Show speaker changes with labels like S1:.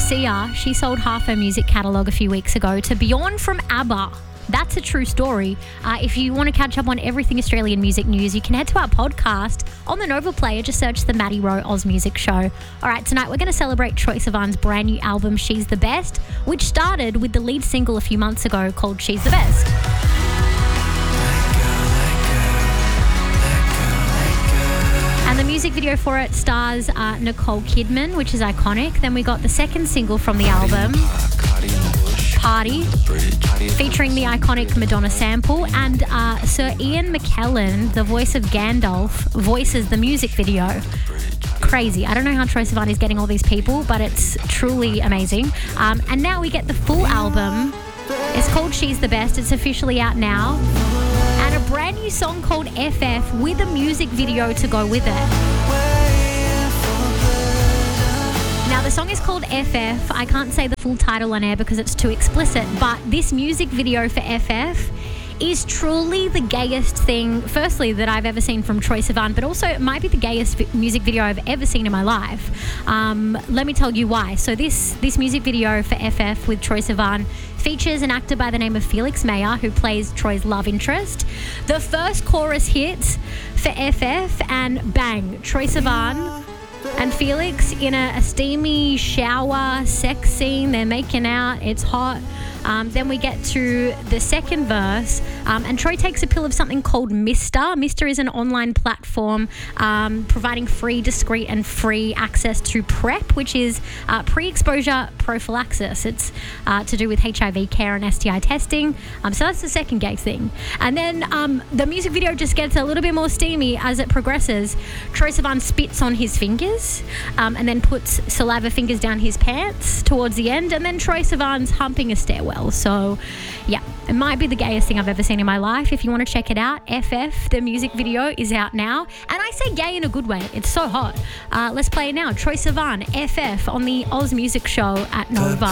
S1: Sia, she sold half her music catalogue a few weeks ago to Bjorn from ABBA. That's a true story. If you want to catch up on everything Australian music news, you can head to our podcast on the Nova Player. Just search the Maddie Rowe Oz Music Show. All right, tonight we're going to celebrate Troye Sivan's brand new album, She's the Best, which started with the lead single a few months ago called She's the Best. And the music video for it stars Nicole Kidman, which is iconic. Then we got the second single from the album, Party, featuring the iconic Madonna sample, and Sir Ian McKellen, the voice of Gandalf, voices the music video. Crazy. I don't know how Troye Sivan is getting all these people, but it's truly amazing. And now we get the full album. It's called She's the Best. It's officially out now. And a brand new song called FF with a music video to go with it. Now, the song is called FF. I can't say the full title on air because it's too explicit, but this music video for FF is truly the gayest thing, firstly, that I've ever seen from Troye Sivan, but also it might be the gayest music video I've ever seen in my life. Let me tell you why. So this music video for FF with Troye Sivan features an actor by the name of Felix Meyer, who plays Troye's love interest. The first chorus hits for FF and bang, Troye Sivan and Felix in a steamy shower sex scene. They're making out. It's hot. Then we get to the second verse, and Troye takes a pill of something called Mr. Mr is an online platform providing free, discreet and free access to PrEP, which is pre-exposure prophylaxis. It's to do with HIV care and STI testing. So that's the second gay thing. And then the music video just gets a little bit more steamy as it progresses. Troye Sivan spits on his fingers and then puts saliva fingers down his pants towards the end, and then Troye Sivan's humping a stairwell. So, yeah, it might be the gayest thing I've ever seen in my life. If you want to check it out, FF, the music video, is out now. And I say gay in a good way. It's so hot. Let's play it now. Troye Sivan, FF, on the Oz Music Show at Nova.